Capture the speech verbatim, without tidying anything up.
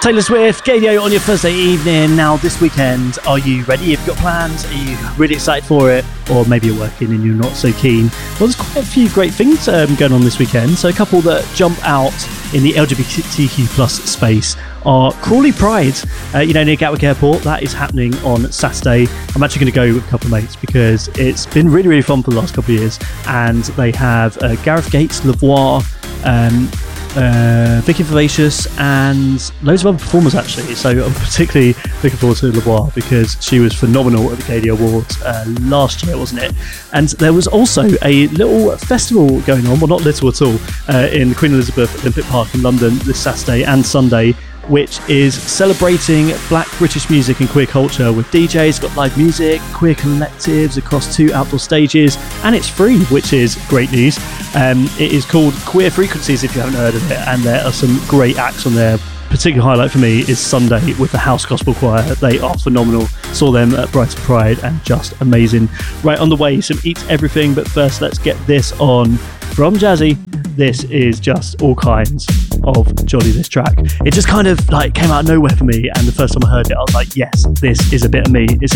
Taylor Swift, Gadio on your Thursday evening. Now, this weekend, are you ready? Have you got plans? Are you really excited for it? Or maybe you're working and you're not so keen. Well, there's quite a few great things um, going on this weekend. So a couple that jump out in the L G B T Q plus space are Crawley Pride, uh, you know, near Gatwick Airport. That is happening on Saturday. I'm actually going to go with a couple of mates because it's been really, really fun for the last couple of years. And they have uh, Gareth Gates, Lavoie, um, uh, Vicky Vivacious, and loads of other performers actually. So I'm particularly looking forward to Lavoie because she was phenomenal at the Gadio Awards uh, last year, wasn't it? And there was also a little festival going on, well, not little at all, uh, in Queen Elizabeth Olympic Park in London this Saturday and Sunday, which is celebrating Black British music and queer culture with D Js, got live music, queer collectives across two outdoor stages, and it's free, which is great news. Um, it is called Queer Frequencies, if you haven't heard of it, and there are some great acts on there. Particular highlight for me is Sunday with the House Gospel Choir. They are phenomenal. Saw them at Brighton Pride and just amazing. Right, on the way, some Eat Everything, but first let's get this on from Jazzy. This is just all kinds of jolly, this track. It just kind of like came out of nowhere for me, and the first time I heard it I was like, yes, this is a bit of me. It's